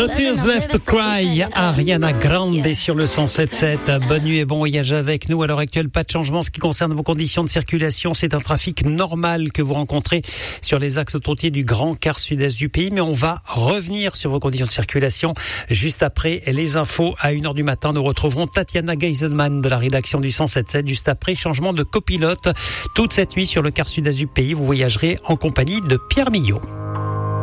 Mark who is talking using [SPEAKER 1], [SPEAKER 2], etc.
[SPEAKER 1] Tears Left to Cry, Ariana Grande sur le 107.7. Bonne nuit et bon voyage avec nous. À l'heure actuelle, pas de changement en ce qui concerne vos conditions de circulation. C'est un trafic normal que vous rencontrez sur les axes autoroutiers du grand quart sud-est du pays. Mais on va revenir sur vos conditions de circulation juste après les infos. À 1h du matin, nous retrouverons Tatiana Geiselman de la rédaction du 107.7. Juste après, changement de copilote. Toute cette nuit sur le quart sud-est du pays, vous voyagerez en compagnie de Pierre Millot.